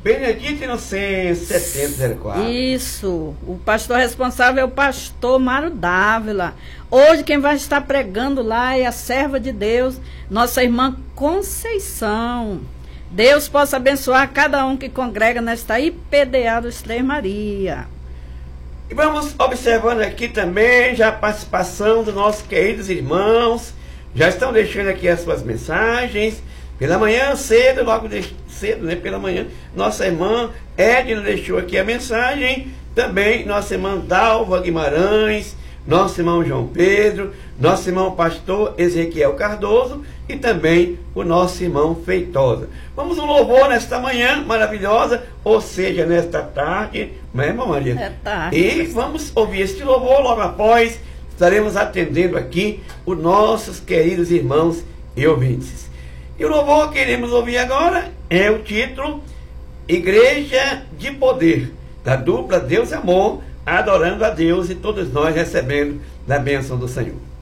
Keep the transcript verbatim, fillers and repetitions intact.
Benedito Inocêncio, setenta zero quatro. Isso, o pastor responsável é o pastor Mário Dávila. Hoje quem vai estar pregando lá é a serva de Deus, nossa irmã Conceição. Deus possa abençoar cada um que congrega nesta I P D A dos Três Maria. E vamos observando aqui também já a participação dos nossos queridos irmãos. Já estão deixando aqui as suas mensagens. Pela manhã cedo, logo de, cedo, né? Pela manhã, nossa irmã Edna deixou aqui a mensagem. Também nossa irmã Dalva Guimarães, nosso irmão João Pedro, nosso irmão pastor Ezequiel Cardoso e também o nosso irmão Feitosa. Vamos um louvor nesta manhã maravilhosa, ou seja, nesta tarde, não é, irmã Maria? É tarde. E vamos ouvir este louvor, logo após estaremos atendendo aqui os nossos queridos irmãos e ouvintes. E o louvor que iremos ouvir agora é o título Igreja de Poder, da dupla Deus e Amor, adorando a Deus e todos nós recebendo da bênção do Senhor.